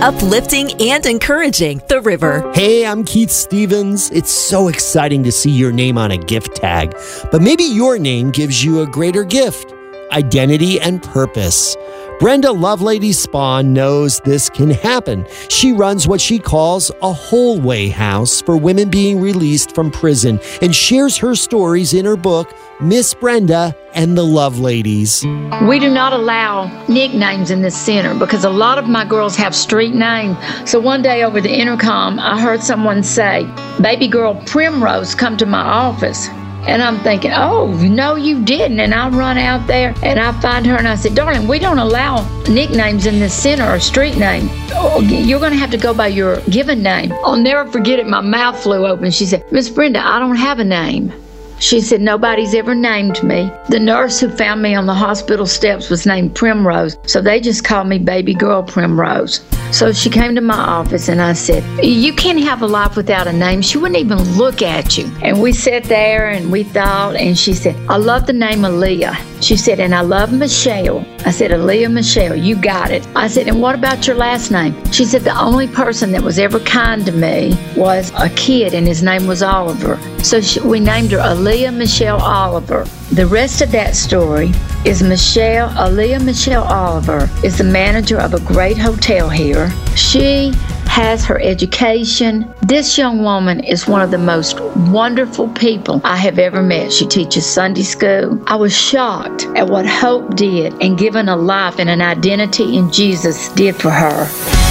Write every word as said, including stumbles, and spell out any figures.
uplifting and encouraging the river. Hey, I'm Keith Stevens. It's so exciting to see your name on a gift tag, but maybe your name gives you a greater gift, identity and purpose. Brenda Lovelady Spahn knows this can happen. She runs what she calls a whole way house for women being released from prison and shares her stories in her book, Miss Brenda and the Loveladies. We do not allow nicknames in this center because a lot of my girls have street names. So one day over the intercom, I heard someone say, "Baby girl Primrose, come to my office." And I'm thinking, oh, no, you didn't. And I run out there and I find her and I said, darling, we don't allow nicknames in this center or street name. Oh, you're going to have to go by your given name. I'll never forget it. My mouth flew open. She said, Miss Brenda, I don't have a name. She said, nobody's ever named me. The nurse who found me on the hospital steps was named Primrose, so they just called me baby girl Primrose. So she came to my office and I said, you can't have a life without a name. She wouldn't even look at you. And we sat there and we thought, and she said, I love the name Aaliyah. She said, and I love Michelle. I said, Aaliyah Michelle, you got it. I said, and what about your last name? She said, the only person that was ever kind to me was a kid, and his name was Oliver. So she, we named her Aaliyah Michelle Oliver. The rest of that story is Michelle, Aaliyah Michelle Oliver is the manager of a great hotel here. She has her education. This young woman is one of the most wonderful people I have ever met. She teaches Sunday school. I was shocked at what Hope did and giving a life and an identity in Jesus did for her.